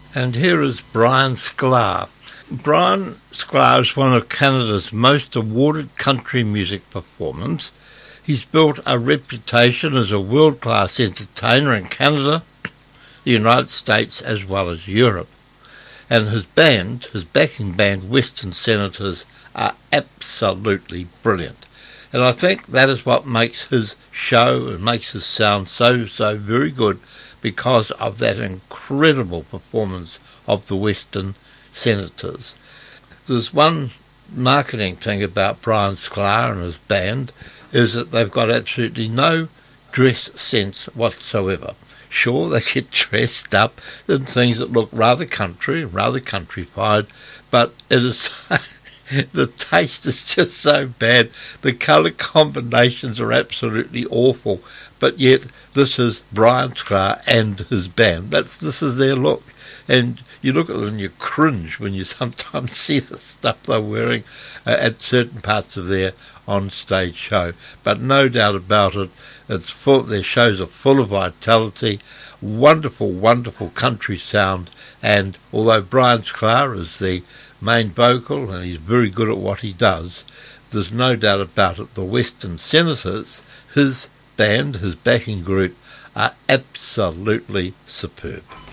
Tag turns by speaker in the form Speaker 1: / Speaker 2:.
Speaker 1: And here is Brian Sklar. Brian Sklar is one of Canada's most awarded country music performers. He's built a reputation as a world-class entertainer in Canada, the United States as well as Europe. And his backing band, Western Senators, are absolutely brilliant. And I think that is what makes his show and makes his sound so very good, because of that incredible performance of the Western Senators. There's one marketing thing about Brian Sklar and his band, is that they've got absolutely no dress sense whatsoever. Sure, they get dressed up in things that look rather countrified, but it is the taste is just so bad. The colour combinations are absolutely awful, but yet this is Brian Sklar and his band. This is their look, and you look at them and you cringe when you sometimes see the stuff they're wearing at certain parts of their on-stage show. But no doubt about it, their shows are full of vitality, wonderful country sound, and although Brian Sklar is the main vocal and he's very good at what he does, there's no doubt about it, the Western Senators, his band, his backing group, are absolutely superb.